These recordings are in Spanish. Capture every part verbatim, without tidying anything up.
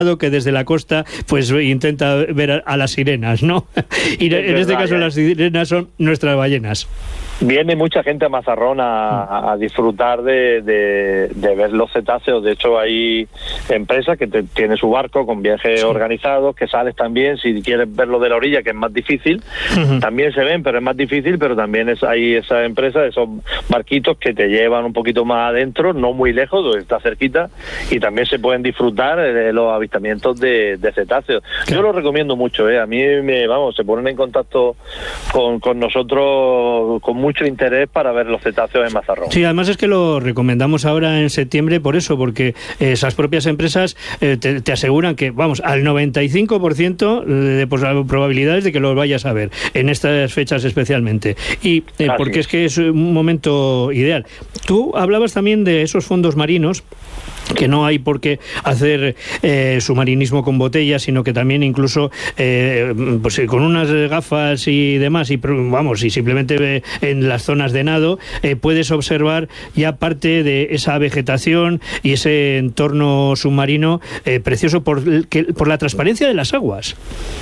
que desde la costa pues intenta ver a, a las sirenas, ¿no? Y en verdad, este caso, ¿eh? Las sirenas son nuestras ballenas. Viene mucha gente a Mazarrón a, a disfrutar de, de, de ver los cetáceos. De hecho, hay empresas que te, tienen su barco con viajes sí. organizados, que sales también, si quieres verlo de la orilla, que es más difícil. Uh-huh. También se ven, pero es más difícil, pero también es, hay esas empresas, esos barquitos que te llevan un poquito más adentro, no muy lejos, está cerquita, y también se pueden disfrutar de los avistamientos de, de cetáceos. ¿Qué? Yo lo recomiendo mucho, ¿eh? A mí, me, vamos, se ponen en contacto con, con nosotros con mucho mucho interés para ver los cetáceos en Mazarrón. Sí, además es que lo recomendamos ahora en septiembre por eso, porque esas propias empresas eh, te, te aseguran que, vamos, al noventa y cinco por ciento de probabilidades de que los vayas a ver en estas fechas especialmente. Y eh, porque es que es un momento ideal. Tú hablabas también de esos fondos marinos, que no hay por qué hacer eh, submarinismo con botellas, sino que también incluso eh, pues con unas gafas y demás, y vamos, y simplemente en las zonas de nado eh, puedes observar ya parte de esa vegetación y ese entorno submarino eh, precioso por, que, por la transparencia de las aguas.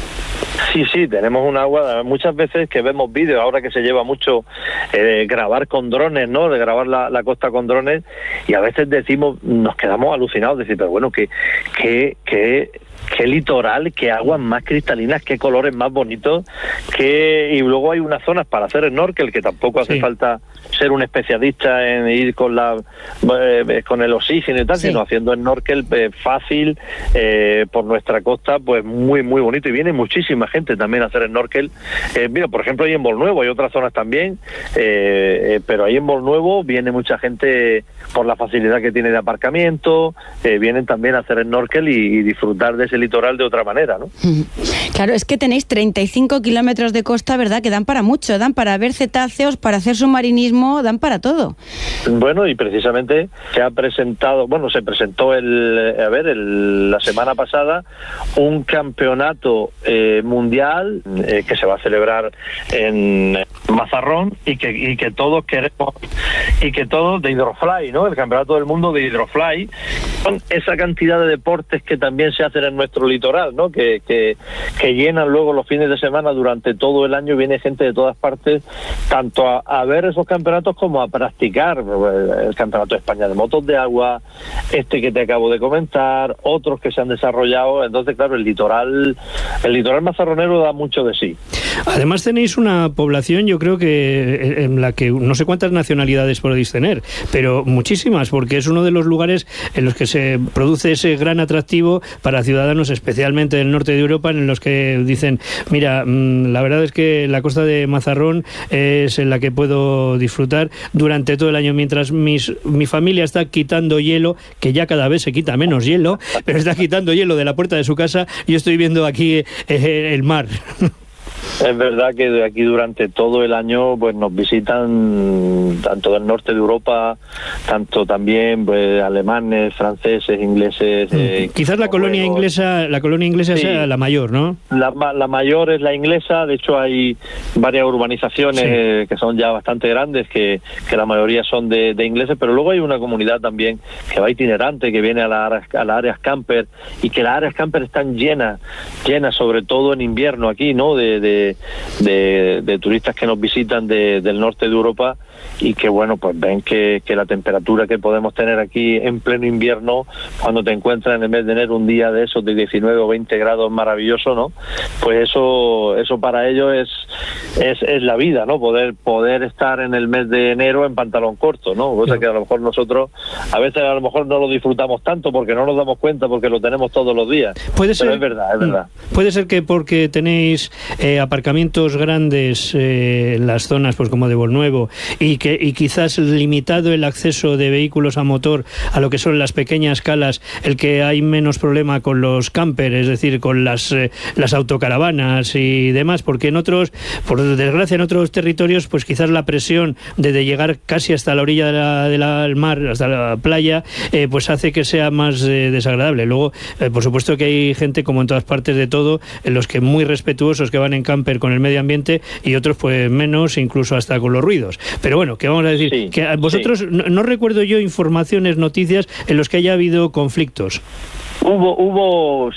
Sí, sí, tenemos un agua, muchas veces que vemos vídeos, ahora que se lleva mucho eh, grabar con drones, ¿no? De grabar la, la costa con drones, y a veces decimos, nos quedamos alucinados, decir, pero bueno, que, que, que qué litoral, qué aguas más cristalinas, qué colores más bonitos, que y luego hay unas zonas para hacer snorkel, que tampoco hace sí. falta ser un especialista en ir con la eh, con el oxígeno y tal, sí. sino haciendo snorkel eh, fácil eh, por nuestra costa, pues muy muy bonito, y viene muchísima gente también a hacer snorkel. Eh, mira, por ejemplo, ahí en Bolnuevo hay otras zonas también, eh, eh, pero ahí en Bolnuevo viene mucha gente por la facilidad que tiene de aparcamiento, eh, vienen también a hacer snorkel y, y disfrutar de ese litoral de otra manera, ¿no? Claro, es que tenéis treinta y cinco kilómetros de costa, ¿verdad? Que dan para mucho, dan para ver cetáceos, para hacer submarinismo, dan para todo. Bueno, y precisamente se ha presentado, bueno, se presentó el, a ver, el, la semana pasada un campeonato eh, mundial eh, que se va a celebrar en Mazarrón y que, y que todos queremos, y que todos de Hydrofly, ¿no? El campeonato del mundo de Hydrofly, con esa cantidad de deportes que también se hacen en nuestro litoral, ¿no? Que, que, que llenan luego los fines de semana durante todo el año, viene gente de todas partes, tanto a, a ver esos campeonatos como a practicar el Campeonato de España de motos de agua, este que te acabo de comentar, otros que se han desarrollado. Entonces, claro, el litoral, el litoral mazarronero da mucho de sí. Además tenéis una población, yo creo que en la que no sé cuántas nacionalidades podéis tener, pero muchísimas, porque es uno de los lugares en los que se produce ese gran atractivo para ciudadanos, especialmente del norte de Europa, en los que dicen, mira, la verdad es que la costa de Mazarrón es en la que puedo disfrutar durante todo el año, mientras mis, mi familia está quitando hielo, que ya cada vez se quita menos hielo, pero está quitando hielo de la puerta de su casa, y yo estoy viendo aquí eh, el mar. Es verdad que de aquí durante todo el año pues nos visitan tanto del norte de Europa, tanto también pues alemanes, franceses, ingleses. Eh, Quizás la colonia inglesa, la colonia inglesa sí. sea la mayor, ¿no? La, la mayor es la inglesa. De hecho hay varias urbanizaciones sí. eh, que son ya bastante grandes, que, que la mayoría son de, de ingleses, pero luego hay una comunidad también que va itinerante, que viene a, la, a las áreas camper, y que las áreas camper están llenas, llenas sobre todo en invierno aquí, ¿no? De, de De, de, de turistas que nos visitan de, del norte de Europa, y que bueno, pues ven que, que la temperatura que podemos tener aquí en pleno invierno, cuando te encuentras en el mes de enero un día de esos de diecinueve o veinte grados maravilloso, ¿no? Pues eso eso para ellos es es, es la vida, ¿no? Poder poder estar en el mes de enero en pantalón corto, ¿no? Cosa sí. que a lo mejor nosotros a veces a lo mejor no lo disfrutamos tanto porque no nos damos cuenta, porque lo tenemos todos los días. Puede ser, pero es verdad, es verdad. Puede ser que porque tenéis eh, aparcamientos grandes eh, en las zonas pues como de Bolnuevo, y que y quizás limitado el acceso de vehículos a motor a lo que son las pequeñas calas, el que hay menos problema con los campers, es decir, con las eh, las autocaravanas y demás, porque en otros, por desgracia, en otros territorios, pues quizás la presión de, de llegar casi hasta la orilla de la, de la, del mar, hasta la playa, eh, pues hace que sea más eh, desagradable. Luego, eh, por supuesto que hay gente, como en todas partes de todo, en los que muy respetuosos, que van en camper con el medio ambiente, y otros pues menos, incluso hasta con los ruidos. Pero bueno, que vamos a decir, sí, que a vosotros, sí. no, no recuerdo yo informaciones, noticias en los que haya habido conflictos. Hubo, hubo,